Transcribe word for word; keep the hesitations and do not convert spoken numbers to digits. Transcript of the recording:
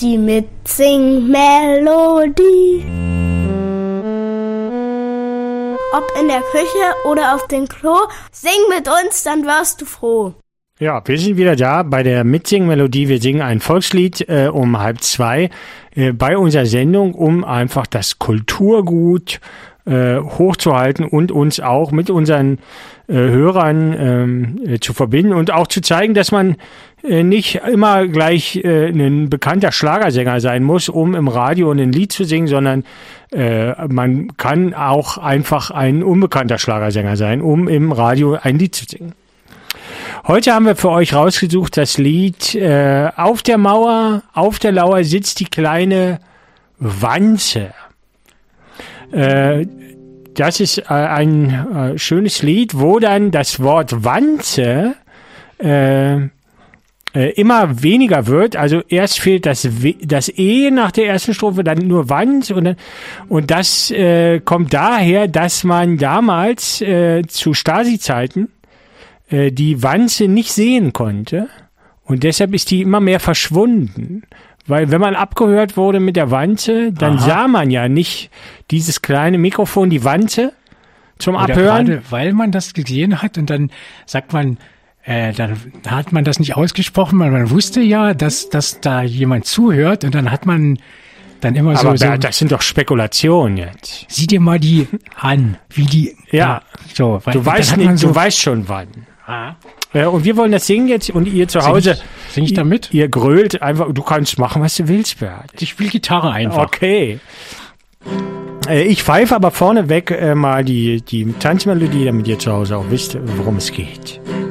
Die Mitsing-Melodie. Ob in der Küche oder auf dem Klo, sing mit uns, dann wirst du froh. Ja, wir sind wieder da bei der Mitsing-Melodie. Wir singen ein Volkslied äh, um halb zwei äh, bei unserer Sendung, um einfach das Kulturgut äh, hochzuhalten und uns auch mit unseren äh, Hörern ähm, äh, zu verbinden und auch zu zeigen, dass man äh, nicht immer gleich äh, ein bekannter Schlagersänger sein muss, um im Radio ein Lied zu singen, sondern äh, man kann auch einfach ein unbekannter Schlagersänger sein, um im Radio ein Lied zu singen. Heute haben wir für euch rausgesucht das Lied äh, Auf der Mauer, auf der Lauer sitzt die kleine Wanze. Äh, das ist äh, ein äh, schönes Lied, wo dann das Wort Wanze äh, äh, immer weniger wird. Also erst fehlt das, das E nach der ersten Strophe, dann nur Wanz. Und, dann, und das äh, kommt daher, dass man damals äh, zu Stasi-Zeiten die Wanze nicht sehen konnte und deshalb ist die immer mehr verschwunden. Weil wenn man abgehört wurde mit der Wanze, dann Aha. sah man ja nicht dieses kleine Mikrofon, die Wanze zum Oder Abhören. Gerade weil man das gesehen hat und dann sagt man, äh, dann hat man das nicht ausgesprochen, weil man wusste ja, dass, dass da jemand zuhört und dann hat man dann immer Aber so, Bert, so. Das sind doch Spekulationen jetzt. Sieh dir mal die an, wie die. Ja, ja so. Weil, du weißt nicht, so, du weißt schon wann. Ah. Äh, und wir wollen das singen jetzt und ihr zu Sing Hause. ich, sing ich da mit? Ihr grölt einfach, du kannst machen, was du willst, Bert. Ich spiele Gitarre einfach. Okay. Äh, ich pfeife aber vorneweg äh, mal die, die Tanzmelodie, damit ihr zu Hause auch wisst, worum es geht.